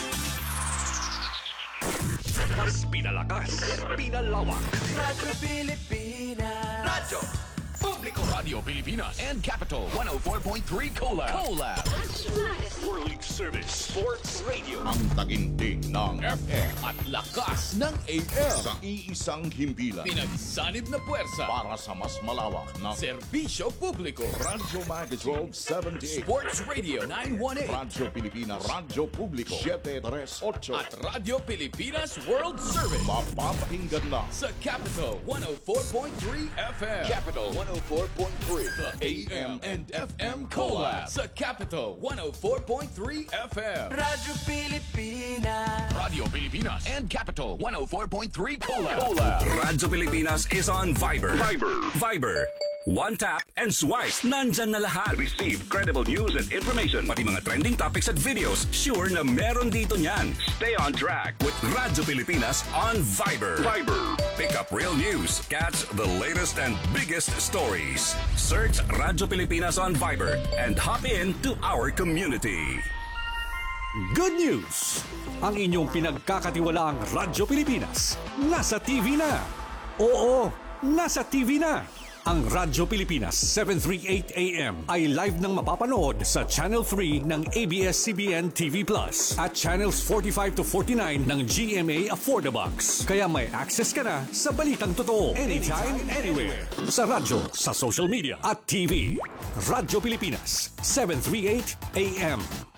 Mas pinalakas, pinalawak. Radyo Pilipinas. Radyo Publiko. Radio Pilipinas and Capital one oh four point three Collab. Collab. World Service Sports Radio. Ang taginting ng F M at lakas ng A M. Sa iisang himpilan. Pinagsanib na puwersa para sa mas malawak na serbisyo publiko. Radyo Magazine twelve seventy-eight. Sports Radio nine eighteen. Radyo Pilipinas. Radyo Publiko seven thirty-eight. At Radyo Pilipinas World Service. Mapapakinggan na sa Capital one oh four point three F M. Capital one oh four point three. The A M and F M Collab sa Capital one oh four point three F M. Radyo Pilipinas. Radio Pilipinas and Capital one oh four point three Collab. Collab. Radyo Pilipinas is on Viber. Viber. Viber. One tap and swipe. Nandyan na lahat. Receive credible news and information. Pati mga trending topics at videos. Sure na meron dito niyan. Stay on track with Radyo Pilipinas on Viber. Viber. Pick up real news. Catch the latest and biggest stories. Search Radyo Pilipinas on Viber and hop in to our community. Good news! Ang inyong pinagkakatiwalaang Radyo Pilipinas nasa T V na. Oo, nasa T V na. Ang Radyo Pilipinas seven thirty-eight A M ay live nang mapapanood sa Channel three ng A B S C B N T V Plus at Channels forty-five to forty-nine ng G M A Affordabox. Kaya may access ka na sa balitang totoo anytime, anywhere. Sa radyo, sa social media at T V. Radyo Pilipinas seven thirty-eight A M.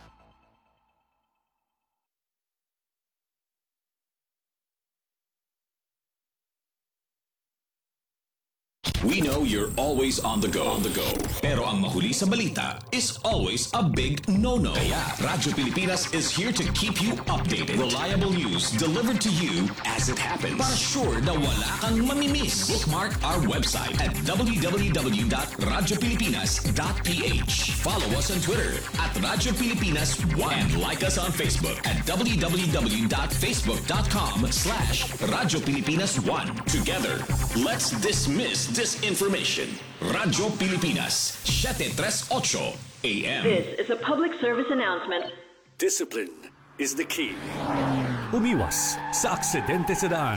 We know you're always on the go. On the go. Pero ang mahuli sa balita is always a big no-no. Kaya Radyo Pilipinas is here to keep you updated. Reliable news delivered to you as it happens. Para sure na wala kang mamimiss. Bookmark our website at w w w dot radyo pilipinas dot p h. Follow us on Twitter at Radyo Pilipinas one and like us on Facebook at w w w dot facebook dot com slash Radyo Pilipinas one. Together, let's dismiss disinformation. Radyo Pilipinas, seven thirty-eight A M. This is a public service announcement. Discipline is the key. Umiwas sa aksidente sa daan.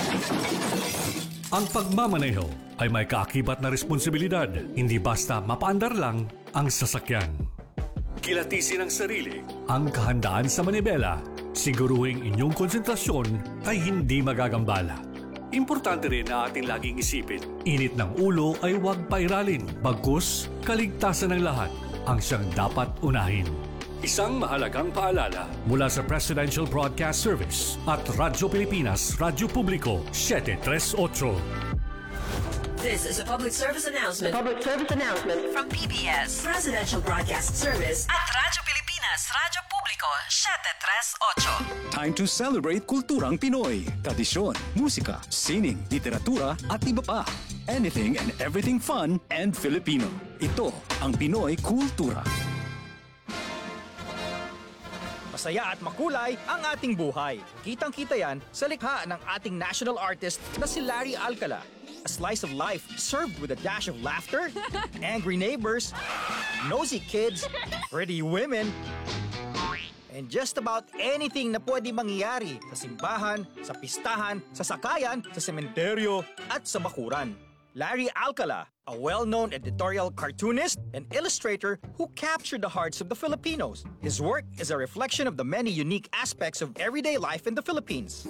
Ang pagmamaneho ay may kaakibat na responsibilidad. Hindi basta mapaandar lang ang sasakyan. Kilatisin ang sarili, ang kahandaan sa manibela. Siguruhing inyong konsentrasyon ay hindi magagambala. Importante rin na ating laging isipin, init ng ulo ay huwag pairalin. Bagkus, kaligtasan ng lahat ang siyang dapat unahin. Isang mahalagang paalala mula sa Presidential Broadcast Service at Radyo Pilipinas, Radyo Publiko seven thirty-eight. This is a public service announcement. Public service announcement from P B S Presidential Broadcast Service at Radyo Pilipinas, Radyo Publiko seven thirty-eight. Time to celebrate kulturang Pinoy. Tradisyon, musika, sining, literatura at iba pa. Anything and everything fun and Filipino. Ito ang Pinoy Kultura. Masaya at makulay ang ating buhay. Kitang-kita yan sa likha ng ating national artist na si Larry Alcala. A slice of life served with a dash of laughter, angry neighbors, nosy kids, pretty women, and just about anything na pwede mangyayari sa simbahan, sa pistahan, sa sakayan, sa sementeryo, at sa bakuran. Larry Alcala, a well-known editorial cartoonist and illustrator who captured the hearts of the Filipinos. His work is a reflection of the many unique aspects of everyday life in the Philippines.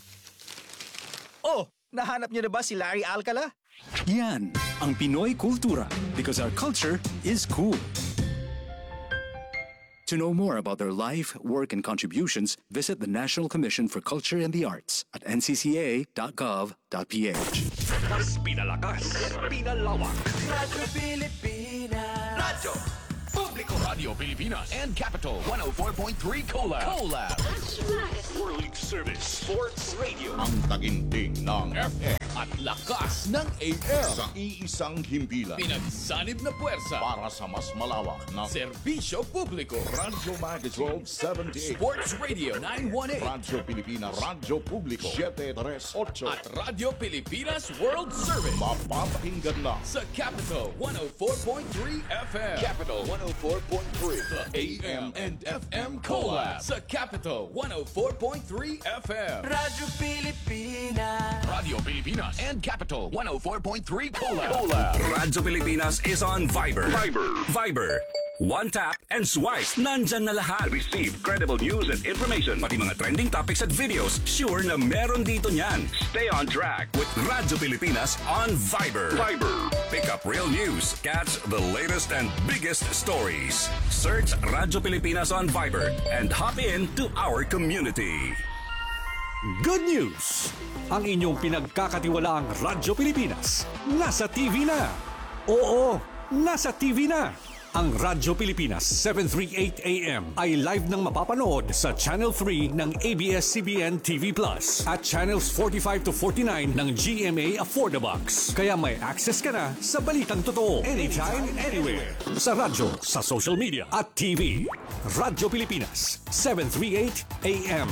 Oh, nahanap niyo na ba si Larry Alcala? Yan ang Pinoy Kultura because our culture is cool. To know more about their life, work, and contributions, visit the National Commission for Culture and the Arts at n c c a dot gov dot p h. Mas pinalakas, pinalawak. Radyo Pilipinas. Radyo Publiko. Radio Pilipina and Capital one oh four point three Collab. Collab. World Service Sports Radio. Ang taginting ng F M at lakas ng A M. Sa iisang himpilan. Pinagsanib na puwersa para sa mas malawak na serbisyo publiko. Radyo Magazine twelve seventy-eight. Sports Radio nine eighteen. Radyo Pilipinas. Radyo Publiko seven thirty-eight. At Radyo Pilipinas World Service. Mapapakinggan na sa Capital one oh four point three F M. Capital one oh four point three. The A M and F M Collab sa Capital one oh four point three F M. Radyo Pilipinas. Radio Pilipinas and Capital one oh four point three Collab. Collab. Radyo Pilipinas is on Viber. Viber. Viber. One tap and swipe. Nandyan na lahat. Receive credible news and information. Pati mga trending topics at videos. Sure na meron dito niyan. Stay on track with Radyo Pilipinas on Viber. Viber. Pick up real news. Catch the latest and biggest stories. Search Radyo Pilipinas on Viber and hop in to our community. Good news! Ang inyong pinagkakatiwalaang Radyo Pilipinas nasa T V na. Oo, nasa T V na. Ang Radyo Pilipinas seven thirty-eight A M ay live nang mapapanood sa Channel three ng A B S C B N T V Plus at Channels forty-five to forty-nine ng G M A Affordabox. Kaya may access ka na sa balitang totoo anytime, anywhere. Sa radyo, sa social media at T V. Radyo Pilipinas seven thirty-eight A M.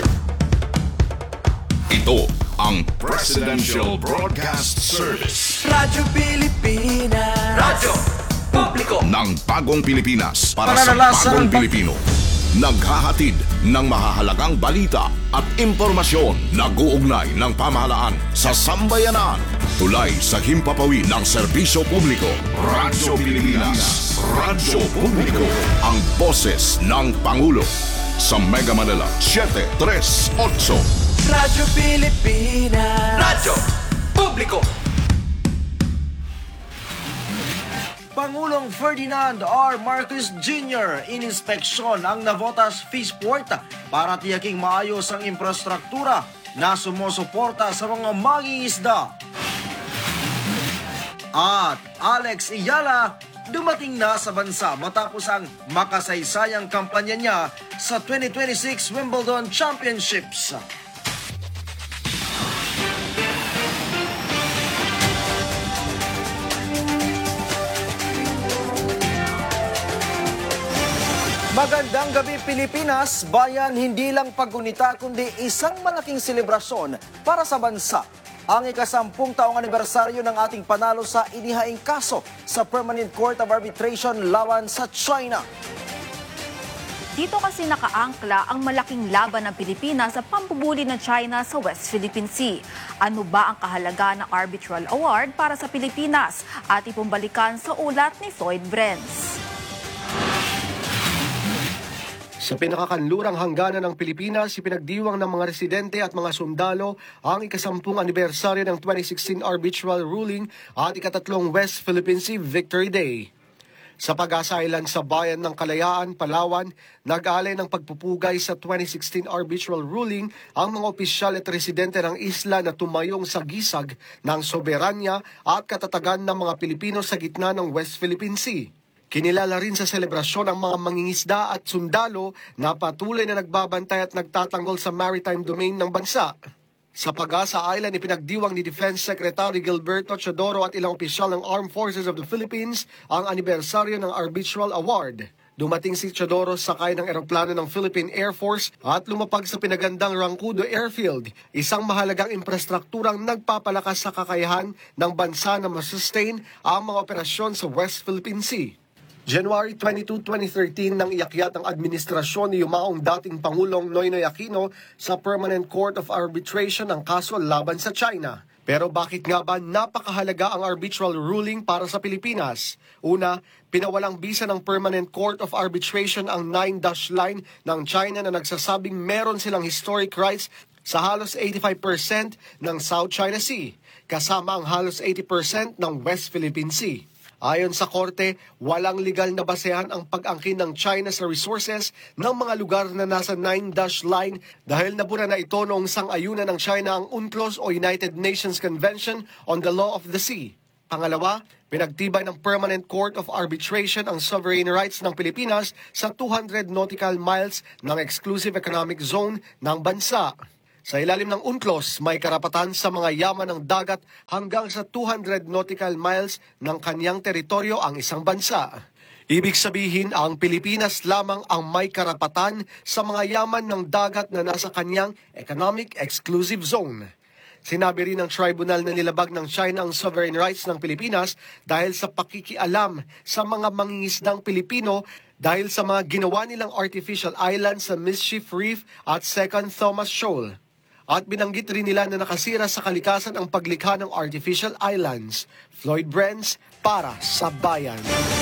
Ito ang Presidential Broadcast Service. Radyo Pilipinas. Radyo Publiko ng bagong Pilipinas para Pananalasan sa bagong ng- Pilipino. Naghahatid ng mahahalagang balita at impormasyon na guugnay ng pamahalaan sa sambayanan. Tulay sa himpapawid ng serbisyo publiko. Radyo Pilipinas. Radyo Publiko. Ang boses ng Pangulo. Sa Mega Manila, seven thirty-eight. Radyo Pilipinas. Radyo Publiko. Pangulong Ferdinand R. Marcos Junior ininspeksyon ang Navotas Fishport para tiyaking maayos ang infrastruktura na sumusuporta sa mga mangingisda. At Alex Iyala dumating na sa bansa matapos ang makasaysayang kampanya niya sa twenty twenty-six Wimbledon Championships. Magandang gabi Pilipinas, bayan hindi lang paggunita kundi isang malaking selebrasyon para sa bansa. Ang ikasampung taong anibersaryo ng ating panalo sa inihaing kaso sa Permanent Court of Arbitration laban sa China. Dito kasi nakaangkla ang malaking laban ng Pilipinas sa pambubuli ng China sa West Philippine Sea. Ano ba ang kahalaga ng Arbitral Award para sa Pilipinas? At ipumbalikan sa ulat ni Floyd Brenz. Sa pinakakanlurang hangganan ng Pilipinas, ipinagdiwang ng mga residente at mga sundalo ang ikasampung anibersaryo ng twenty sixteen arbitral ruling at ikatatlong West Philippine Sea Victory Day. Sa Pag-asa Island sa bayan ng Kalayaan, Palawan, nag-alay ng pagpupugay sa twenty sixteen arbitral ruling ang mga opisyal at residente ng isla na tumayong sa gisag ng soberanya at katatagan ng mga Pilipino sa gitna ng West Philippine Sea. Kinilala rin sa selebrasyon ang mga mangingisda at sundalo na patuloy na nagbabantay at nagtatanggol sa maritime domain ng bansa. Sa Pag-asa Island, ipinagdiwang ni Defense Secretary Gilberto Chodoro at ilang opisyal ng Armed Forces of the Philippines ang anibersaryo ng Arbitral Award. Dumating si Chodoro sakay ng eroplano ng Philippine Air Force at lumapag sa pinagandang Rancudo Airfield, isang mahalagang infrastrukturang nagpapalakas sa kakayahan ng bansa na masustain ang mga operasyon sa West Philippine Sea. January twenty-second, twenty thirteen nang iakyat ang administrasyon ni yumaong dating Pangulong Noynoy Aquino sa Permanent Court of Arbitration ang kaso laban sa China. Pero bakit nga ba napakahalaga ang arbitral ruling para sa Pilipinas? Una, pinawalang bisa ng Permanent Court of Arbitration ang nine-dash line ng China na nagsasabing meron silang historic rights sa halos eighty-five percent ng South China Sea, kasama ang halos eighty percent ng West Philippine Sea. Ayon sa korte, walang legal na basehan ang pag-angkin ng China sa resources ng mga lugar na nasa nine-dash line dahil nabura na ito noong sang-ayunan ng China ang UNCLOS o United Nations Convention on the Law of the Sea. Pangalawa, pinagtibay ng Permanent Court of Arbitration ang sovereign rights ng Pilipinas sa two hundred nautical miles ng exclusive economic zone ng bansa. Sa ilalim ng UNCLOS, may karapatan sa mga yaman ng dagat hanggang sa two hundred nautical miles ng kanyang teritoryo ang isang bansa. Ibig sabihin, ang Pilipinas lamang ang may karapatan sa mga yaman ng dagat na nasa kanyang economic exclusive zone. Sinabi rin ng tribunal na nilabag ng China ang sovereign rights ng Pilipinas dahil sa pakikialam sa mga mangingisdang Pilipino dahil sa mga ginawa nilang artificial island sa Mischief Reef at Second Thomas Shoal. At binanggit rin nila na nakasira sa kalikasan ang paglikha ng artificial islands. Floyd Brenz para sa Bayan.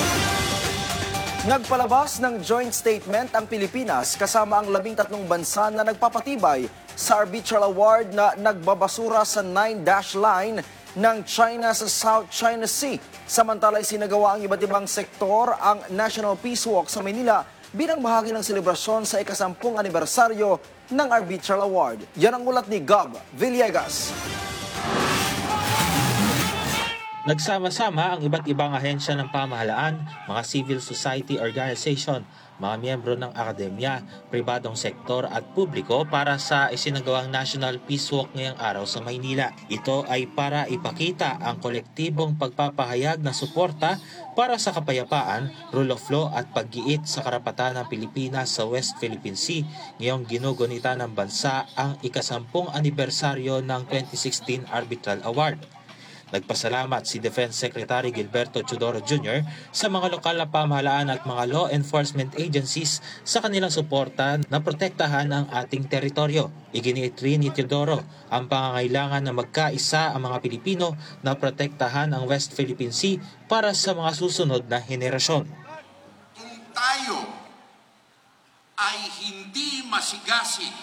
Nagpalabas ng joint statement ang Pilipinas kasama ang labing tatlong bansa na nagpapatibay sa arbitral award na nagbabasura sa nine-dash line ng China sa South China Sea. Samantala, isinagawa ang iba't ibang sektor ang National Peace Walk sa Manila bilang bahagi ng selebrasyon sa ikasampung anibersaryo ng Arbitral Award. Yan ang ulat ni Gab Villegas. Nagsama-sama ang iba't ibang ahensya ng pamahalaan, mga civil society organization, mga miyembro ng akademya, pribadong sektor at publiko para sa isinagawang National Peace Walk ngayong araw sa Maynila. Ito ay para ipakita ang kolektibong pagpapahayag na suporta para sa kapayapaan, rule of law at pag-giit sa karapatan ng Pilipinas sa West Philippine Sea ngayong ginugunita ng bansa ang ikasampung anibersaryo ng twenty sixteen Arbitral Award. Nagpasalamat si Defense Secretary Gilberto Teodoro Junior sa mga lokal na pamahalaan at mga law enforcement agencies sa kanilang suporta na protektahan ang ating teritoryo. Iginiit rin ni Teodoro ang pangangailangan na magkaisa ang mga Pilipino na protektahan ang West Philippine Sea para sa mga susunod na henerasyon. Kung tayo ay hindi masigasig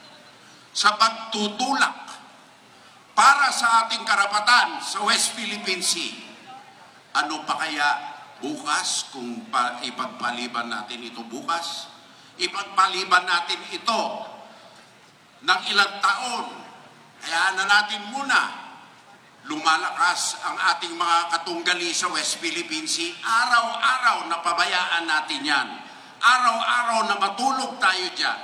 sa pagtutulak para sa ating karapatan sa West Philippine Sea, ano pa kaya bukas kung pa, ipagpaliban natin ito bukas? Ipagpaliban natin ito ng ilang taon. Kaya na natin muna lumalakas ang ating mga katunggali sa West Philippine Sea. Araw-araw na pabayaan natin yan. Araw-araw na matulog tayo dyan.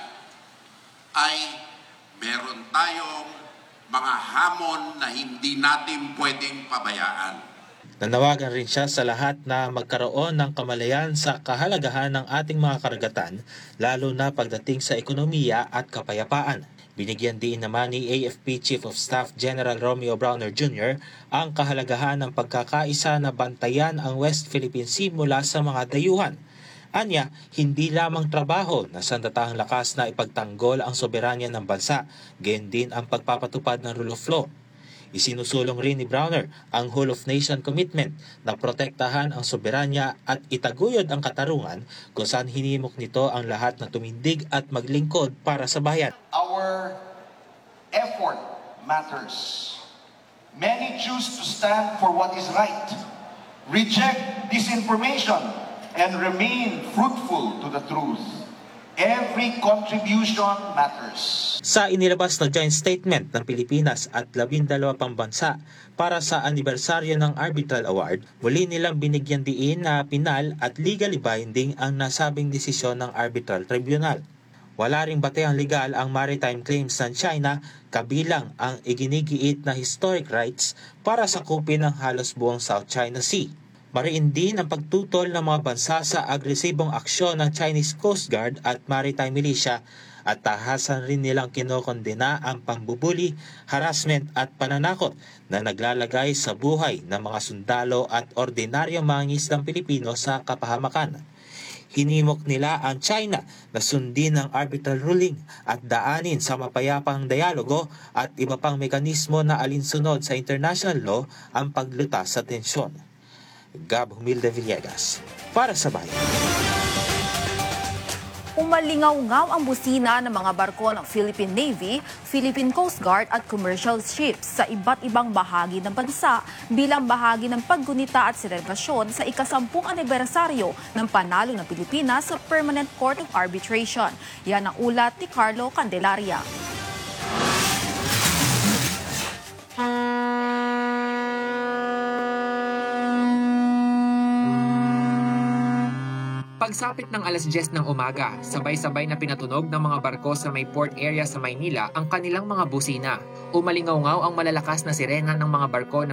Ay meron tayong mga hamon na hindi natin pwedeng pabayaan. Nanawagan rin siya sa lahat na magkaroon ng kamalayan sa kahalagahan ng ating mga karagatan, lalo na pagdating sa ekonomiya at kapayapaan. Binigyan din naman ni A F P Chief of Staff General Romeo Browner Junior ang kahalagahan ng pagkakaisa na bantayan ang West Philippine Sea mula sa mga dayuhan. Anya, hindi lamang trabaho na sandatahang lakas na ipagtanggol ang soberanya ng bansa, gayon din ang pagpapatupad ng rule of law. Isinusulong rin ni Browner ang Whole of Nation Commitment na protektahan ang soberanya at itaguyod ang katarungan kung saan hinimok nito ang lahat na tumindig at maglingkod para sa bayan. Our effort matters. Many choose to stand for what is right, reject disinformation, and remain fruitful to the truth. Every contribution matters. Sa inilabas na joint statement ng Pilipinas at labindalawa pang bansa para sa anibersaryo ng Arbitral Award, muli nilang binigyan diin na pinal at legally binding ang nasabing desisyon ng Arbitral Tribunal. Wala ring batehang legal ang maritime claims ng China, kabilang ang iginigiit na historic rights para sakupin ang halos buong South China Sea. Mariin din ang pagtutol ng mga bansa sa agresibong aksyon ng Chinese Coast Guard at Maritime Militia at tahasan rin nilang kinokondena ang pambubuli, harassment at pananakot na naglalagay sa buhay ng mga sundalo at ordinaryong mga ngisdang Pilipino sa kapahamakan. Hinimok nila ang China na sundin ang arbitral ruling at daanin sa mapayapang dialogo at iba pang mekanismo na alinsunod sa international law ang paglutas sa tensyon. Gab Humilde Villegas para sa Bayan. umalingaw-ngaw ang busina ng mga barko ng Philippine Navy, Philippine Coast Guard at commercial ships sa iba't ibang bahagi ng bansa bilang bahagi ng paggunita at selebrasyon sa ikasampung anibersaryo ng panalo ng Pilipinas sa Permanent Court of Arbitration. Yan ang ulat ni Carlo Candelaria. Pagsapit ng alas diyes ng umaga, sabay-sabay na pinatunog ng mga barko sa may port area sa Maynila ang kanilang mga busina. Umalingaw-ngaw ang malalakas na sirena ng mga barko ng